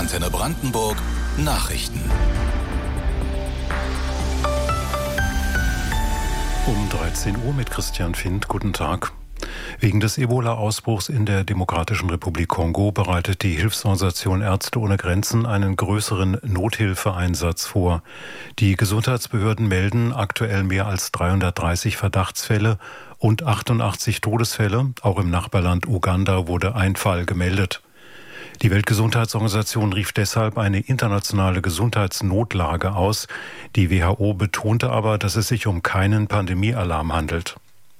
Antenne Brandenburg Nachrichten. Um 13 Uhr mit Christian Findt. Guten Tag. Wegen des Ebola-Ausbruchs in der Demokratischen Republik Kongo bereitet die Hilfsorganisation Ärzte ohne Grenzen einen größeren Nothilfeeinsatz vor. Die Gesundheitsbehörden melden aktuell mehr als 330 Verdachtsfälle und 88 Todesfälle. Auch im Nachbarland Uganda wurde ein Fall gemeldet. Die Weltgesundheitsorganisation rief deshalb eine internationale Gesundheitsnotlage aus. Die WHO betonte aber, dass es sich um keinen Pandemiealarm handelt.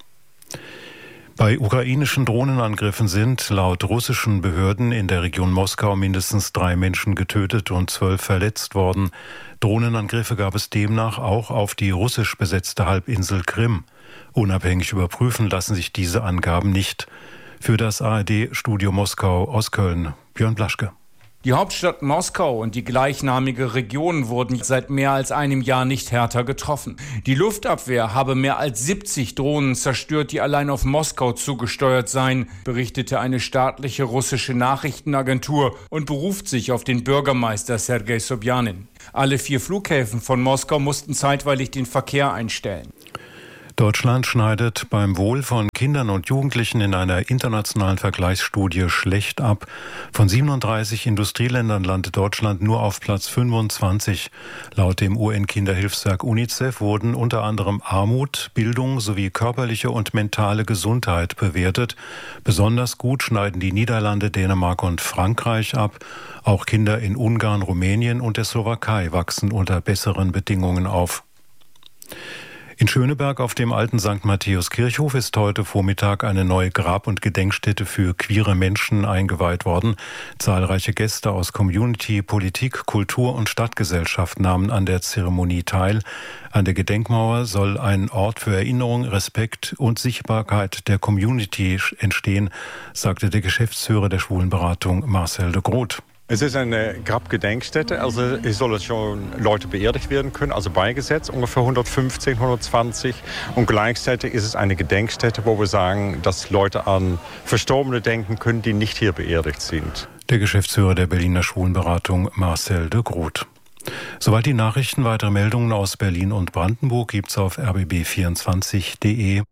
Bei ukrainischen Drohnenangriffen sind laut russischen Behörden in der Region Moskau mindestens 3 Menschen getötet und 12 verletzt worden. Drohnenangriffe gab es demnach auch auf die russisch besetzte Halbinsel Krim. Unabhängig überprüfen lassen sich diese Angaben nicht. Für das ARD-Studio Moskau aus Köln, Björn Blaschke. Die Hauptstadt Moskau und die gleichnamige Region wurden seit mehr als einem Jahr nicht härter getroffen. Die Luftabwehr habe mehr als 70 Drohnen zerstört, die allein auf Moskau zugesteuert seien, berichtete eine staatliche russische Nachrichtenagentur und beruft sich auf den Bürgermeister Sergei Sobjanin. Alle 4 Flughäfen von Moskau mussten zeitweilig den Verkehr einstellen. Deutschland schneidet beim Wohl von Kindern und Jugendlichen in einer internationalen Vergleichsstudie schlecht ab. Von 37 Industrieländern landet Deutschland nur auf Platz 25. Laut dem UN-Kinderhilfswerk UNICEF wurden unter anderem Armut, Bildung sowie körperliche und mentale Gesundheit bewertet. Besonders gut schneiden die Niederlande, Dänemark und Frankreich ab. Auch Kinder in Ungarn, Rumänien und der Slowakei wachsen unter besseren Bedingungen auf. In Schöneberg auf dem alten St. Matthäus-Kirchhof ist heute Vormittag eine neue Grab- und Gedenkstätte für queere Menschen eingeweiht worden. Zahlreiche Gäste aus Community, Politik, Kultur und Stadtgesellschaft nahmen an der Zeremonie teil. An der Gedenkmauer soll ein Ort für Erinnerung, Respekt und Sichtbarkeit der Community entstehen, sagte der Geschäftsführer der Schwulenberatung Marcel de Groot. Es ist eine Grabgedenkstätte, also es sollen schon Leute beerdigt werden können, also beigesetzt, ungefähr 115, 120. Und gleichzeitig ist es eine Gedenkstätte, wo wir sagen, dass Leute an Verstorbene denken können, die nicht hier beerdigt sind. Der Geschäftsführer der Berliner Schwulenberatung Marcel de Groot. Soweit die Nachrichten. Weitere Meldungen aus Berlin und Brandenburg gibt's auf rbb24.de.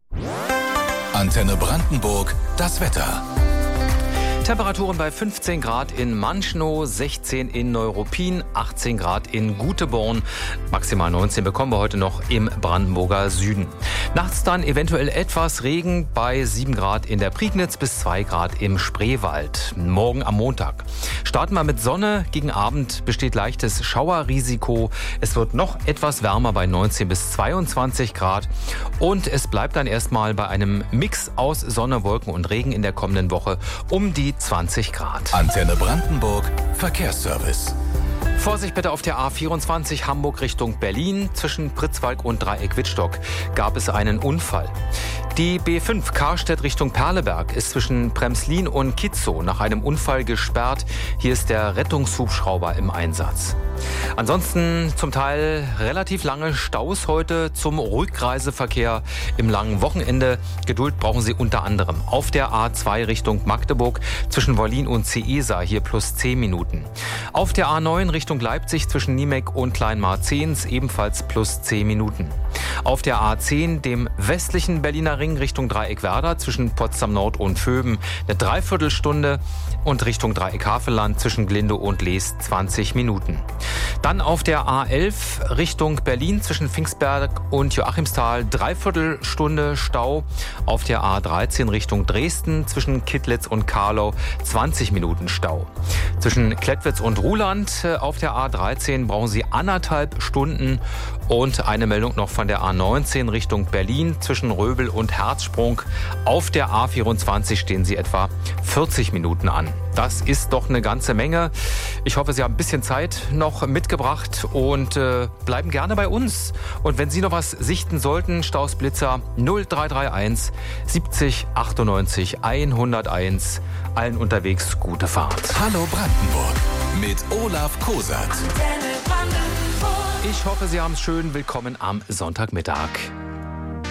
Antenne Brandenburg, das Wetter. Temperaturen bei 15 Grad in Manschnow, 16 in Neuruppin, 18 Grad in Guteborn. Maximal 19 bekommen wir heute noch im Brandenburger Süden. Nachts dann eventuell etwas Regen bei 7 Grad in der Prignitz bis 2 Grad im Spreewald. Morgen am Montag starten wir mit Sonne. Gegen Abend besteht leichtes Schauerrisiko. Es wird noch etwas wärmer bei 19 bis 22 Grad. Und es bleibt dann erstmal bei einem Mix aus Sonne, Wolken und Regen in der kommenden Woche um die 20 Grad. Antenne Brandenburg Verkehrsservice. Vorsicht bitte auf der A24 Hamburg Richtung Berlin. Zwischen Pritzwalk und Dreieck-Wittstock gab es einen Unfall. Die B5 Karstedt Richtung Perleberg ist zwischen Premslin und Kitzow nach einem Unfall gesperrt. Hier ist der Rettungshubschrauber im Einsatz. Ansonsten zum Teil relativ lange Staus heute zum Rückreiseverkehr im langen Wochenende. Geduld brauchen Sie unter anderem auf der A2 Richtung Magdeburg zwischen Wollin und Ciesa, hier plus 10 Minuten. Auf der A9 Richtung Leipzig zwischen Niemek und Kleinmarzens ebenfalls plus 10 Minuten. Auf der A10, dem westlichen Berliner Ring Richtung Dreieck-Werder zwischen Potsdam Nord und Vöben eine Dreiviertelstunde und Richtung Dreieck-Havelland zwischen Glinde und Lees 20 Minuten. Dann auf der A11 Richtung Berlin zwischen Pfingstberg und Joachimsthal Dreiviertelstunde Stau. Auf der A13 Richtung Dresden zwischen Kittlitz und Karlau 20 Minuten Stau. Zwischen Klettwitz und Ruhland auf der A13 brauchen Sie 1,5 Stunden. Und eine Meldung noch von der A19 Richtung Berlin zwischen Röbel und Herzsprung. Auf der A24 stehen Sie etwa 40 Minuten an. Das ist doch eine ganze Menge. Ich hoffe, Sie haben ein bisschen Zeit noch mitgebracht und bleiben gerne bei uns. Und wenn Sie noch was sichten sollten, Staus Blitzer 0331 70 98 101. Allen unterwegs gute Fahrt. Hallo Brandenburg mit Olaf Kosat. Ich hoffe, Sie haben es schön. Willkommen am Sonntagmittag.